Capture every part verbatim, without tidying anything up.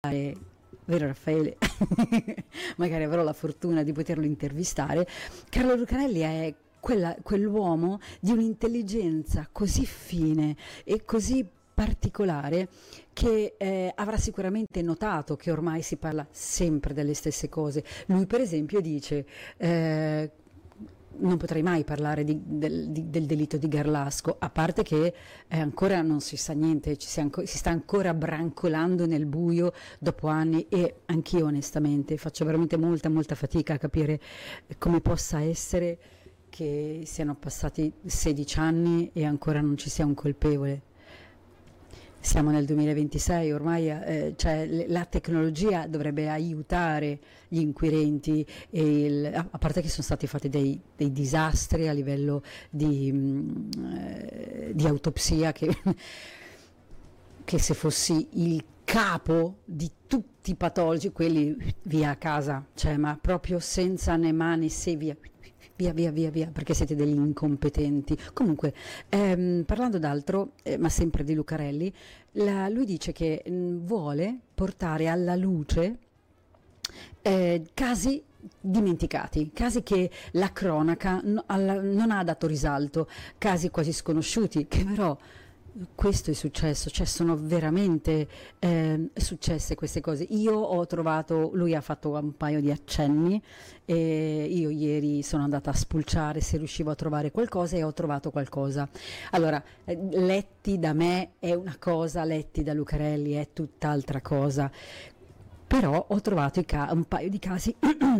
vero Raffaele? Magari avrò la fortuna di poterlo intervistare. Carlo Lucarelli è quella, quell'uomo di un'intelligenza così fine e così particolare che eh, avrà sicuramente notato che ormai si parla sempre delle stesse cose. Lui per esempio dice eh, non potrei mai parlare di, del, di, del delitto di Garlasco, a parte che eh, ancora non si sa niente, ci si, anco, si sta ancora brancolando nel buio dopo anni, e anch'io onestamente faccio veramente molta molta fatica a capire come possa essere che siano passati sedici anni e ancora non ci sia un colpevole. Siamo nel duemilaventisei, ormai eh, cioè, la tecnologia dovrebbe aiutare gli inquirenti, e il, a, a parte che sono stati fatti dei, dei disastri a livello di, mh, eh, di autopsia che, che se fossi il capo di tutti i patologi, quelli via a casa, cioè, ma proprio senza né mani, se via. Via, via, via, via, perché siete degli incompetenti. Comunque, ehm, parlando d'altro, eh, ma sempre di Lucarelli, la, lui dice che mh, vuole portare alla luce eh, casi dimenticati, casi che la cronaca no, alla, non ha dato risalto, casi quasi sconosciuti, che però questo è successo, cioè sono veramente eh, successe queste cose. Io ho trovato, lui ha fatto un paio di accenni e io ieri sono andata a spulciare se riuscivo a trovare qualcosa, e ho trovato qualcosa. Allora, eh, letti da me è una cosa, letti da Lucarelli è tutt'altra cosa, però ho trovato i ca- un paio di casi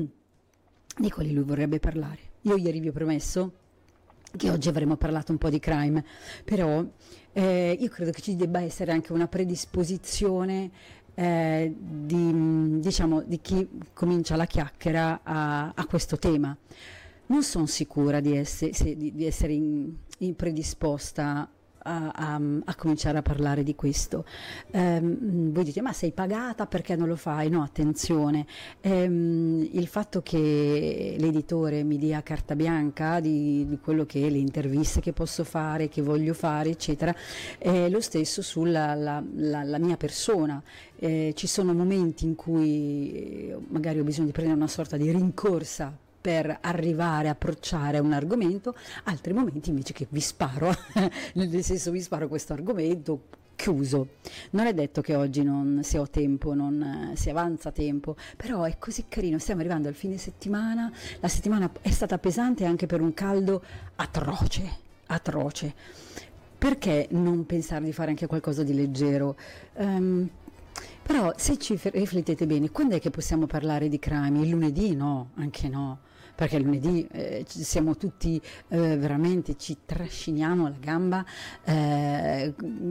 di quali lui vorrebbe parlare. Io ieri vi ho promesso che oggi avremmo parlato un po' di crime, però eh, io credo che ci debba essere anche una predisposizione eh, di, diciamo, di chi comincia la chiacchiera a, a questo tema. Non sono sicura di essere, se, di, di essere in, in predisposta A, a, a cominciare a parlare di questo. Um, voi dite, ma sei pagata, perché non lo fai? No, attenzione, um, il fatto che l'editore mi dia carta bianca di, di quello che le interviste che posso fare, che voglio fare, eccetera, è lo stesso sulla la, la, la mia persona. Eh, ci sono momenti in cui magari ho bisogno di prendere una sorta di rincorsa per arrivare a approcciare un argomento, altri momenti invece che vi sparo, nel senso vi sparo questo argomento chiuso. Non è detto che oggi non, se ho tempo, non si avanza tempo, però è così carino, stiamo arrivando al fine settimana, la settimana è stata pesante anche per un caldo atroce, atroce. Perché non pensare di fare anche qualcosa di leggero? Um, Però se ci riflettete bene, quando è che possiamo parlare di crime? Il lunedì? No, anche no, perché il lunedì eh, siamo tutti eh, veramente, ci trasciniamo la gamba eh,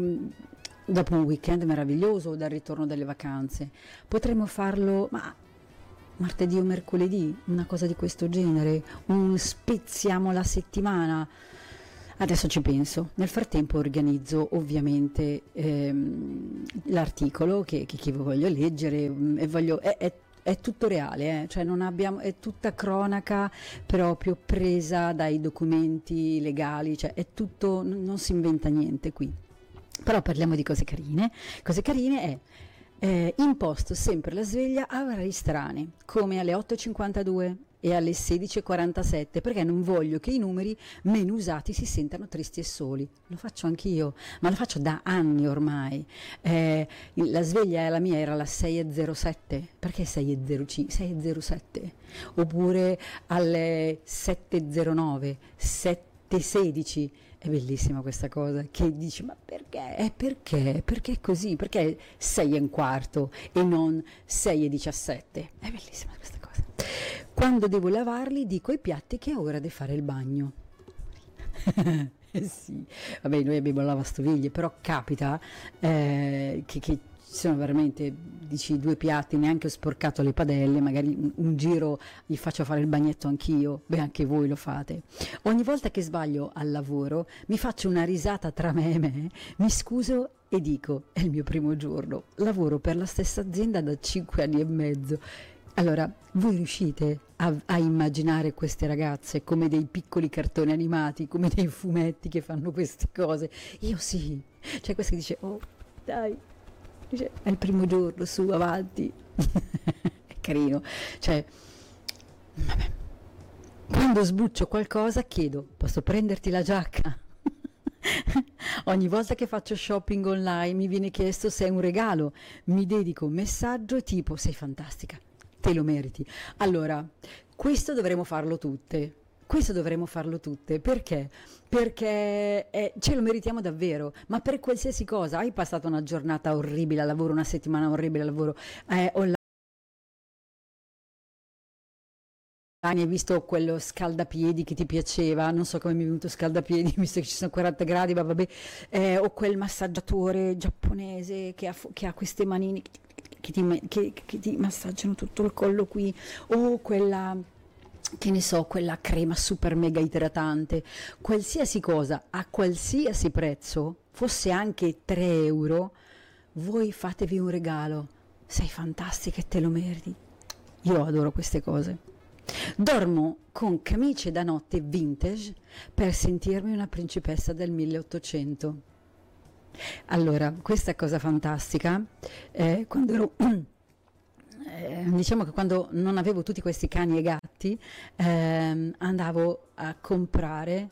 dopo un weekend meraviglioso dal ritorno dalle vacanze. Potremmo farlo, ma martedì o mercoledì, una cosa di questo genere, un spezziamo la settimana. Adesso ci penso, nel frattempo organizzo ovviamente ehm, l'articolo che, che, che voglio leggere, mh, e voglio, è, è, è tutto reale, eh? Cioè non abbiamo, è tutta cronaca proprio presa dai documenti legali, cioè è tutto, n- non si inventa niente qui. Però parliamo di cose carine. Cose carine è eh, imposto sempre la sveglia a orari strani, come alle otto e cinquantadue e alle sedici e quarantasette, perché non voglio che i numeri meno usati si sentano tristi e soli. Lo faccio anch'io, ma lo faccio da anni ormai. Eh, la sveglia la mia era alla sei e zero sette, perché sei e zero cinque? sei e zero sette, oppure alle sette e zero nove, sette e sedici. È bellissima questa cosa, che dici, ma perché? Eh, perché? Perché è così? Perché sei e un quarto e non sei e diciassette? È bellissima questa cosa. Quando devo lavarli dico ai piatti che è ora di fare il bagno. Eh sì, vabbè, noi abbiamo lavastoviglie, però capita eh, che, che ci sono veramente, dici, due piatti, neanche ho sporcato le padelle, magari un, un giro gli faccio fare il bagnetto anch'io, beh, anche voi lo fate. Ogni volta che sbaglio al lavoro mi faccio una risata tra me e me, mi scuso e dico, è il mio primo giorno, lavoro per la stessa azienda da cinque anni e mezzo. Allora, voi riuscite a, a immaginare queste ragazze come dei piccoli cartoni animati, come dei fumetti che fanno queste cose? Io sì, c'è questa che dice, oh dai, Dice, è il primo giorno, su, avanti. È carino. Cioè, vabbè. Quando sbuccio qualcosa chiedo, posso prenderti la giacca? Ogni volta che faccio shopping online mi viene chiesto se è un regalo, mi dedico un messaggio tipo sei fantastica, te lo meriti. Allora, questo dovremmo farlo tutte, questo dovremmo farlo tutte, perché? Perché eh, ce lo meritiamo davvero, ma per qualsiasi cosa. Hai passato una giornata orribile al lavoro, una settimana orribile al lavoro, eh, online, hai visto quello scaldapiedi che ti piaceva, non so come mi è venuto scaldapiedi, visto che ci sono quaranta gradi, ma vabbè, eh, o quel massaggiatore giapponese che ha, fo- che ha queste manine che ti, che ti me- che- che ti massaggiano tutto il collo qui, o quella, che ne so, quella crema super mega idratante, qualsiasi cosa, a qualsiasi prezzo, fosse anche tre euro, voi fatevi un regalo, sei fantastica e te lo meriti. Io adoro queste cose. Dormo con camicie da notte vintage per sentirmi una principessa del milleottocento. Allora, questa cosa fantastica, eh, quando ero, eh, diciamo che quando non avevo tutti questi cani e gatti, ehm, andavo a comprare,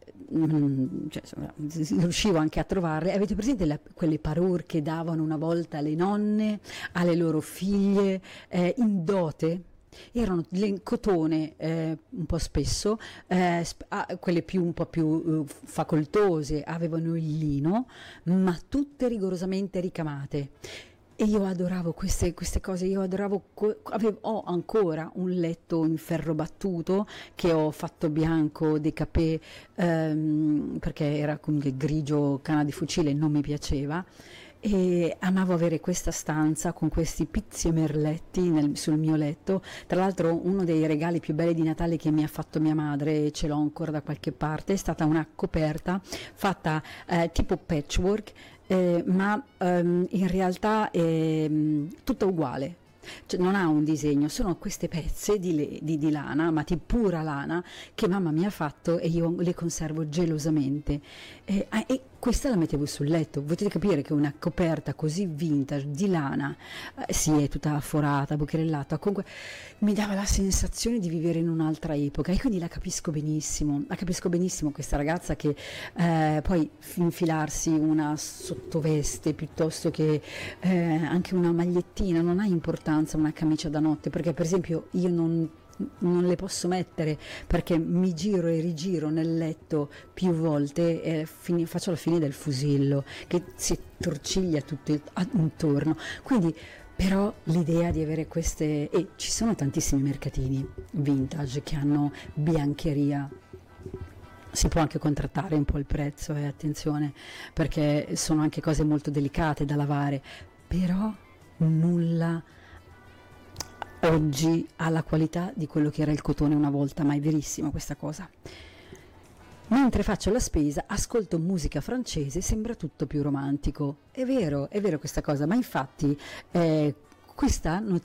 mm, cioè, insomma, riuscivo anche a trovarle. Avete presente la- quelle parure che davano una volta le nonne alle loro figlie eh, in dote? Erano in cotone eh, un po' spesso, eh, sp- ah, quelle più un po' più eh, facoltose avevano il lino, ma tutte rigorosamente ricamate. E io adoravo queste, queste cose, io adoravo, que- avevo, ho ancora un letto in ferro battuto che ho fatto bianco, decapé, ehm, perché era comunque grigio canna di fucile, non mi piaceva. E amavo avere questa stanza con questi pizzi e merletti nel- sul mio letto. Tra l'altro uno dei regali più belli di Natale che mi ha fatto mia madre, e ce l'ho ancora da qualche parte, è stata una coperta fatta eh, tipo patchwork, eh, ma ehm, in realtà è mm, tutta uguale. Cioè, non ha un disegno, sono queste pezze di, le- di- di lana, ma di pura lana, che mamma mi ha fatto e io le conservo gelosamente. E, ah, e questa la mettevo sul letto. Potete capire che una coperta così vintage di lana, eh, sì, è tutta forata, bucherellata, comunque mi dava la sensazione di vivere in un'altra epoca, e quindi la capisco benissimo. La capisco benissimo questa ragazza che eh, poi f- infilarsi una sottoveste piuttosto che eh, anche una magliettina, non ha importanza una camicia da notte, perché per esempio io non, non le posso mettere perché mi giro e rigiro nel letto più volte e fini- faccio la fine del fusillo che si torciglia tutto il- a- intorno. Quindi però l'idea di avere queste, e ci sono tantissimi mercatini vintage che hanno biancheria. Si può anche contrattare un po' il prezzo, e attenzione, perché sono anche cose molto delicate da lavare, però nulla oggi ha la qualità di quello che era il cotone una volta, ma è verissima questa cosa. Mentre faccio la spesa, ascolto musica francese, sembra tutto più romantico. È vero, è vero questa cosa, ma infatti eh, questa notizia